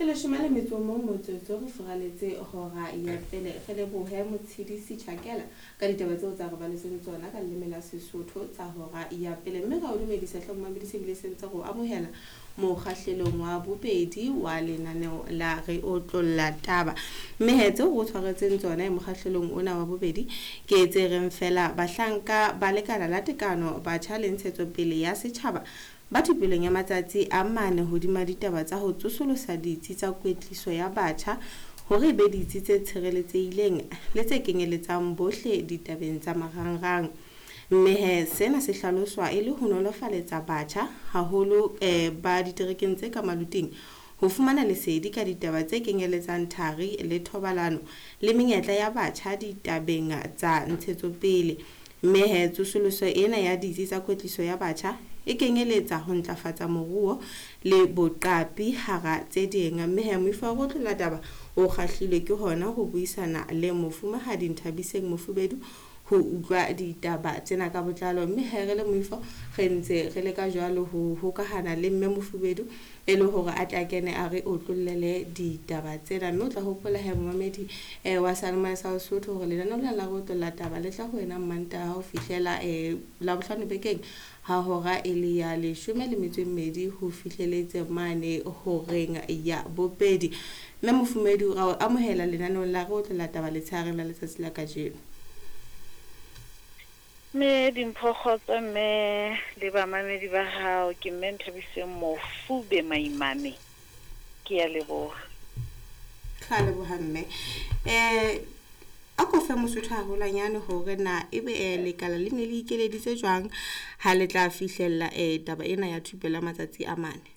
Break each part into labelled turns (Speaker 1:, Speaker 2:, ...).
Speaker 1: leshome le metso o mong motsotso re furaletse hora ya pele re lebohe motshedisi Tjhakela ka ditaba tseo tsa re ba le tsona ka leleme la Sesotho tsa hora ya pele, mme ga o dumedisa hlomo mamedisi bile sentse go amohela mo kgahlelong wa bobedi wa lenaneo la re otlolla taba, mme hetse go tshwaretseng tsona mo kgahlelong ona wa bobedi ke etse reng fela bahlanka ba lekala la tekano ba tshwalentshetso pele ya setjhaba ba thupelong ya matsatsi a mane hodima ditaba tsa ho tsosolosa ditsi tsa kwetliso ya batjha hore be ditsi tse tshireletsehileng le tse kenyeletsang bohle ditabeng tsa marangrang. Mme he sena se hlaloswa e le ho nolofaletsa batjha haholo ba diterekeng tse ka maluting ho fumana lesedi ka ditaba tse kenyeletsang thari le thobalano le menyetla ya batjha ditabeng tsa ntshetsopele. Mme he tsosoloso ena ya ditsi tsa kwetliso ya batjha e kenyeletsa ho ntlafatsa moruo le boqapi hara tse ding. Mme he moifo wa tlola taba o kgahlilwe ke hona ho buisana le mofumahadi Nthabiseng Mofubedu ho utlwa ditaba tsena ka botlalo. Mme he re le moifo re ntse re le ka jwalo ho hokahana le mme Mofubedu e le hore a tla kene a re otlollele ditaba tsena, mme o tla hopola he momamedi wa Salma sa Sotho hore lenaneo la go otlolla taba le tla ho wena Mantaha ho fihlela la bohlano bekeng ha hora e le ya 12 ho fihleletse mane ho reng ya bobedi. Mme Mofubedu ra amohela lenaneo la go otlolla taba le tshwareng la letsatsi la kajeno.
Speaker 2: Me dimphokgotso me le bamamedi ba hao ke mme Nthabiseng Mofube Maimane ke ya leboha.
Speaker 1: Ka leboha mme. A ko fe Mosotho haholanyane hore na ebe lekala le ne le ikeleditse jwang ha le tla fihlella taba ena ya thupela matsatsi a mane.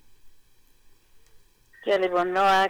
Speaker 2: Ke le bona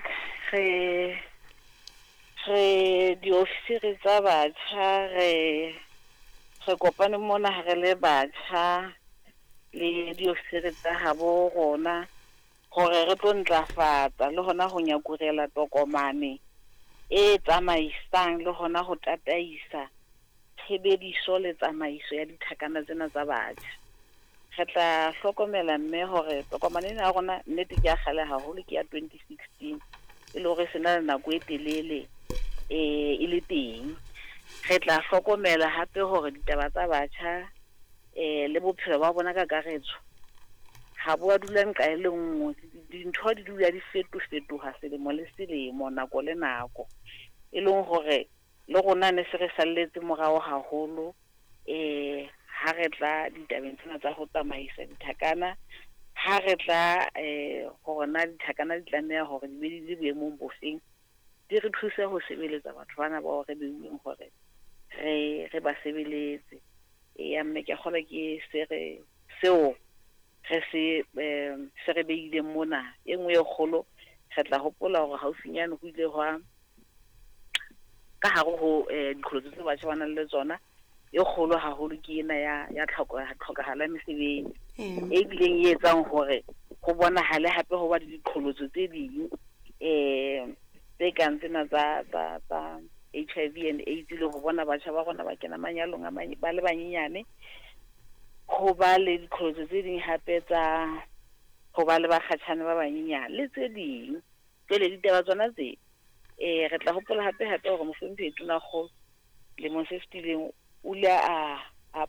Speaker 2: re di ofisiri tsa batjha re kopane mona ha re le batjha le di ofisiri tsa habo rona hore re tlo ntlafatsa le hona ho nyakurela tokomane e tsamaisang le hona ho tataisa tshebediso le tsamaiso ya dithakana tsena tsa batjha. Re tla hlokomela mme hore tokomane ena ya rona nnete ke ya kgale haholo ke ya 2016 e le hore sena le nako e telele e le teng. Re tla hlokomela hape hore ditaba tsa batjha le bophelo ba bona ka karetso ha bo a dula nqa e le nngwe, dintho di dula di fetoha selemo le selemo, nako le nako, e leng hore le rona ne se re salletse morao haholo ha re tla ditabeng tsena tsa ho tsamaisa dithakana, ha re tla hore na dithakana di tlameha hore di be di boemong bofeng, di re thuse ho sebeletsa batho bana ba re beileng hore re ba sebeletse. Ya mme ke kgola ke seo se re beileng mona. E nngwe e kgolo re tla hopola hore haufinyane ho ile hwa ka hare ho dikholo tse batjha ba nang le tsona e kgolo haholo ke ena ya tlhokahala mesebetsi e bileng e etsang hore go bonahale hape ho ba le diqholotso tse ding tse kang tsena tsa HIV and AIDS le ho bona batjha ba rona ba kena manyalong a ba le banyenyane, ho ba le diqholotso tse ding hape tsa ho ba le bakgatjhane ba banyenyane le tse ding tsele ditaba tsona tse re tla hopola hape hore Mofumpi Tonakgolo lemong se fetileng o ile a